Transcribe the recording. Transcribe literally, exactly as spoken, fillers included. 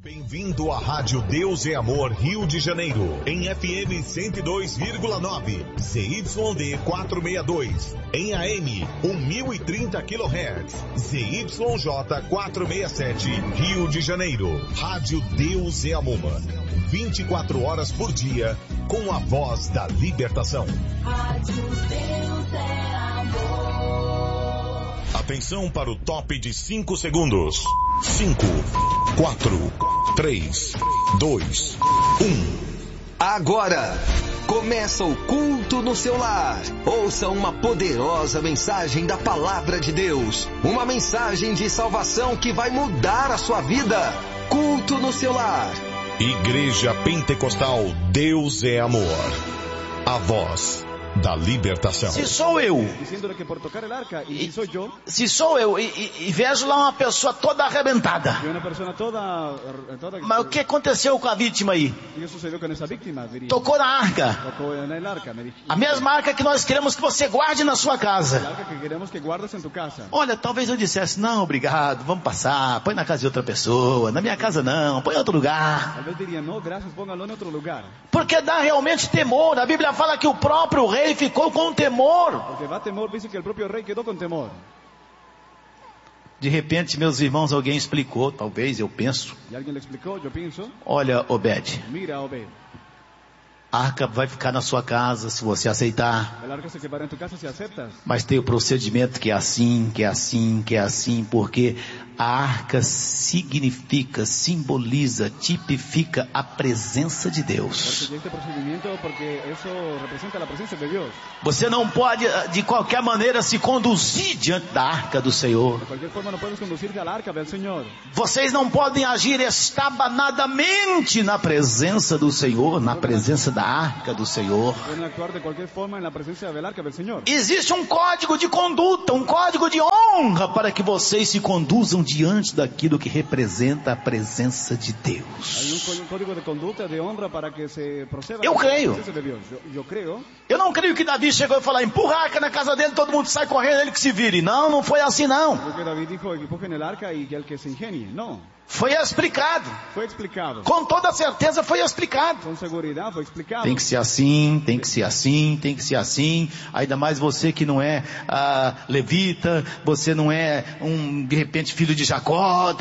Bem-vindo à Rádio Deus é Amor Rio de Janeiro, em F M cento e dois vírgula nove, Z Y D quatrocentos e sessenta e dois, em A M mil e trinta quilohertz, Z Y J quatrocentos e sessenta e sete, Rio de Janeiro. Rádio Deus é Amor, vinte e quatro horas por dia, com a voz da libertação. Rádio Deus é Amor. Atenção para o top de cinco segundos. cinco, quatro, três, dois, um. Agora começa o culto no seu lar. Ouça uma poderosa mensagem da palavra de Deus. Uma mensagem de salvação que vai mudar a sua vida. Culto no seu lar. Igreja Pentecostal Deus é Amor. A voz da libertação. Se sou eu, e, se sou eu e, e, e vejo lá uma pessoa toda arrebentada, mas o que aconteceu com a vítima aí? Tocou na arca, a mesma arca que nós queremos que você guarde na sua casa. Olha, talvez eu dissesse, não, obrigado, vamos passar, põe na casa de outra pessoa, na minha casa não, põe em outro lugar, porque dá realmente temor. A Bíblia fala que o próprio rei Ele ficou com temor. De repente, meus irmãos, alguém explicou, talvez, eu penso. Olha, Obed, a arca vai ficar na sua casa se você aceitar. Mas tem o procedimento que é assim, que é assim, que é assim, porque a arca significa, simboliza, tipifica a presença de Deus. Você não pode, de qualquer maneira, se conduzir diante da arca do Senhor. Vocês não podem agir estabanadamente na presença do Senhor, na presença da arca do Senhor. Existe um código de conduta, um código de honra para que vocês se conduzam diante daquilo que representa a presença de Deus. Eu creio. Eu não creio que Davi chegou e falou, empurra a arca na casa dele, todo mundo sai correndo, ele que se vire. Não, não foi assim não. Foi explicado. Foi explicado. Com toda certeza foi explicado. Com segurança foi explicado. Tem que ser assim, tem que ser assim, tem que ser assim. Ainda mais você que não é ah, levita, você não é um, de repente, filho de Jacó.